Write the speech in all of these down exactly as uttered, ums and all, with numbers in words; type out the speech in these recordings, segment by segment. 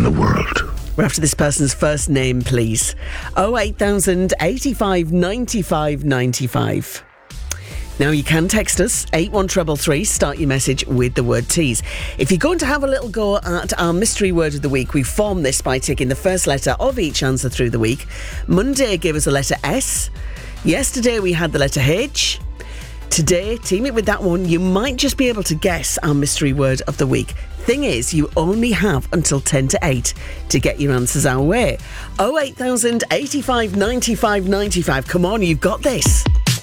the world. We're after this person's first name, please. oh eight thousand, eighty-five, ninety-five, ninety-five. Now, you can text us, eight one three three, start your message with the word tease. If you're going to have a little go at our mystery word of the week, we form this by taking the first letter of each answer through the week. Monday gave us a letter S. Yesterday we had the letter H. Today, team it with that one, you might just be able to guess our mystery word of the week. Thing is, you only have until ten to eight to get your answers our way. oh eight thousand, eighty-five, ninety-five, ninety-five. Come on, you've got this.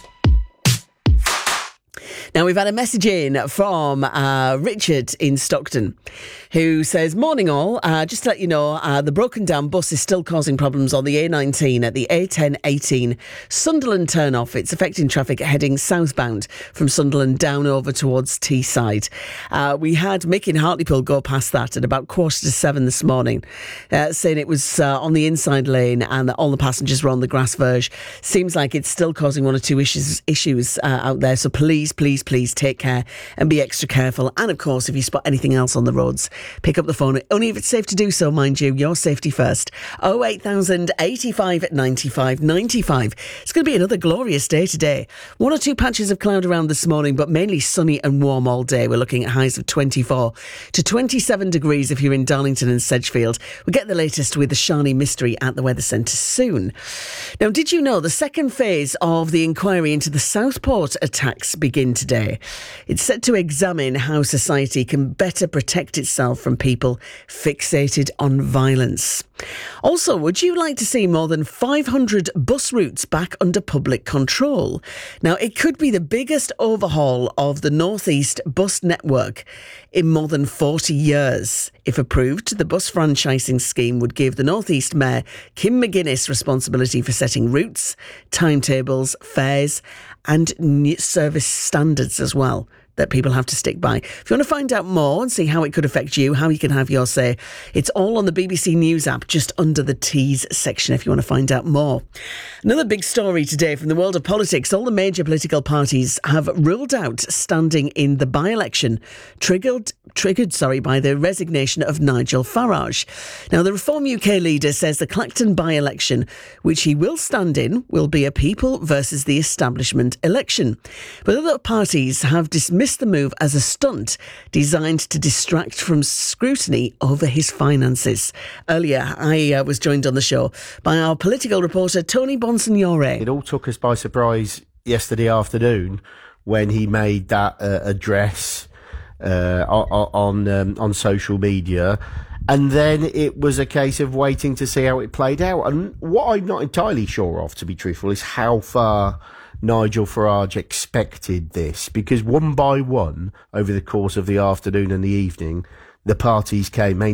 Now, we've had a message in from uh, Richard in Stockton, who says, morning all, uh, just to let you know, uh, the broken down bus is still causing problems on the A nineteen at the A ten eighteen Sunderland turn-off. It's affecting traffic heading southbound from Sunderland down over towards Teesside. Uh, we had Mick in Hartlepool go past that at about quarter to seven this morning, uh, saying it was uh, on the inside lane and that all the passengers were on the grass verge. Seems like it's still causing one or two issues, issues uh, out there, so please, please, please take care and be extra careful. And of course, if you spot anything else on the roads, pick up the phone. Only if it's safe to do so, mind you. Your safety first. oh eight thousand, eighty-five, ninety-five, ninety-five. It's going to be another glorious day today. One or two patches of cloud around this morning, but mainly sunny and warm all day. We're looking at highs of twenty-four to twenty-seven degrees if you're in Darlington and Sedgefield. We'll get the latest with the Shani Mystery at the Weather Centre soon. Now, did you know the second phase of the inquiry into the Southport attacks begin today? It's set to examine how society can better protect itself from people fixated on violence. Also, would you like to see more than five hundred bus routes back under public control? Now, it could be the biggest overhaul of the North East bus network in more than forty years. If approved, the bus franchising scheme would give the North East Mayor, Kim McGuinness, responsibility for setting routes, timetables, fares and service standards as well that people have to stick by. If you want to find out more and see how it could affect you, how you can have your say, it's all on the B B C News app, just under the Tees section if you want to find out more. Another big story today from the world of politics. All the major political parties have ruled out standing in the by-election triggered, triggered sorry, by the resignation of Nigel Farage. Now, the Reform U K leader says the Clacton by-election, which he will stand in, will be a people versus the establishment election. But other parties have dismissed the move as a stunt designed to distract from scrutiny over his finances. Earlier, I uh, was joined on the show by our political reporter, Tony Bonsignore. It all took us by surprise yesterday afternoon when he made that uh, address uh, on um, on social media. And then it was a case of waiting to see how it played out. And what I'm not entirely sure of, to be truthful, is how far Nigel Farage expected this, because one by one over the course of the afternoon and the evening, the parties came